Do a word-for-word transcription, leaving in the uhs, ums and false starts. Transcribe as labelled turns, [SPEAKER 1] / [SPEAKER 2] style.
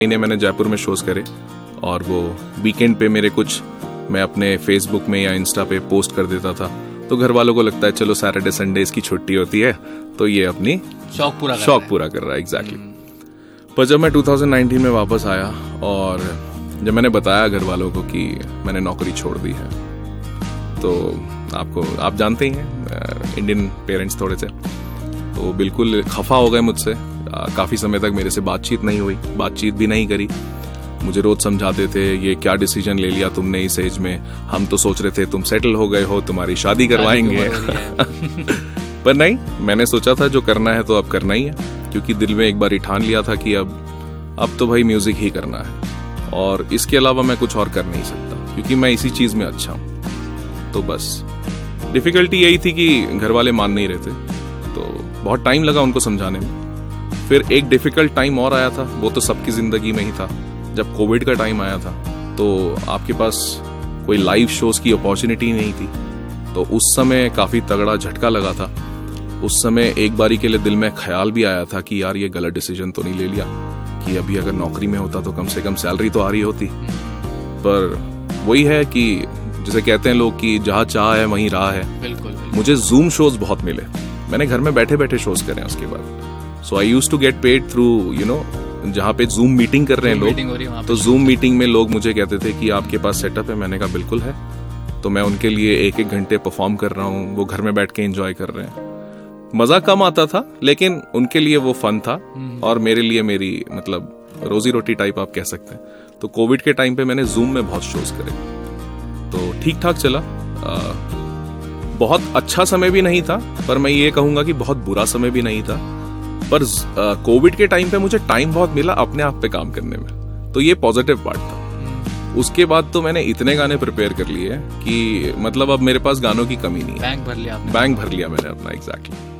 [SPEAKER 1] महीने मैंने जयपुर में शोज करे और वो वीकेंड पे मेरे कुछ मैं अपने फेसबुक में या इंस्टा पे पोस्ट कर देता था, तो घर वालों को लगता है चलो सैटरडे संडे इसकी छुट्टी होती है तो ये अपनी
[SPEAKER 2] शौक पूरा कर
[SPEAKER 1] शौक पूरा कर रहा है। एग्जैक्टली। पर जब मैं दो हज़ार उन्नीस में वापस आया और जब मैंने बताया घर वालों को कि मैंने नौकरी छोड़ दी है, तो आपको आप जानते ही हैं इंडियन पेरेंट्स थोड़े से, तो बिल्कुल खफा हो गए मुझसे। काफी समय तक मेरे से बातचीत नहीं हुई, बातचीत भी नहीं करी। मुझे रोज समझाते थे ये क्या डिसीजन ले लिया तुमने इस एज में, हम तो सोच रहे थे तुम सेटल हो गए हो, तुम्हारी शादी करवाएंगे। पर नहीं, मैंने सोचा था जो करना है तो अब करना ही है, क्योंकि दिल में एक बार ही ठान लिया था कि अब अब तो भाई म्यूजिक ही करना है और इसके अलावा मैं कुछ और कर नहीं सकता, क्योंकि मैं इसी चीज में अच्छा हूं। तो बस डिफिकल्टी यही थी कि घर वाले मान नहीं रहे थे, तो बहुत टाइम लगा उनको समझाने में। फिर एक डिफिकल्ट टाइम और आया था, वो तो सबकी जिंदगी में ही था, जब कोविड का टाइम आया था। तो आपके पास कोई लाइव शोज की अपॉर्चुनिटी नहीं थी, तो उस समय काफी तगड़ा झटका लगा था। उस समय एक बारी के लिए दिल में ख्याल भी आया था कि यार ये गलत डिसीजन तो नहीं ले लिया, कि अभी अगर नौकरी में होता तो कम से कम सैलरी तो आ रही होती। पर वही है कि जैसे कहते हैं लोग कि जहाँ चाह है वहीं राह है।
[SPEAKER 2] बिल्कुल, बिल्कुल।
[SPEAKER 1] मुझे जूम शोज बहुत मिले, मैंने घर में बैठे बैठे शोज करे उसके बाद। सो I used to get paid through you know जहाँ पे जूम मीटिंग कर रहे हैं लोग, तो जूम मीटिंग में लोग मुझे कहते थे कि आपके पास सेटअप है। मैंने कहा बिल्कुल है। तो मैं उनके लिए एक एक घंटे परफॉर्म कर रहा हूँ, वो घर में बैठ के एंजॉय कर रहे हैं। मजा कम आता था, लेकिन उनके लिए वो फन था और मेरे लिए मेरी मतलब रोजी रोटी टाइप आप कह सकते हैं। तो कोविड के टाइम पे मैंने जूम में बहुत शोज करे, तो ठीक ठाक चला। आ, बहुत अच्छा समय भी नहीं था, पर मैं ये कहूंगा कि बहुत बुरा समय भी नहीं था। पर कोविड के टाइम पे मुझे टाइम बहुत मिला अपने आप पे काम करने में, तो ये पॉजिटिव पार्ट था। उसके बाद तो मैंने इतने गाने प्रिपेयर कर लिए कि मतलब अब मेरे पास गानों की कमी नहीं है।
[SPEAKER 2] बैंक भर लिया आपने।
[SPEAKER 1] बैंक भर लिया मैंने अपना। एग्जैक्टली।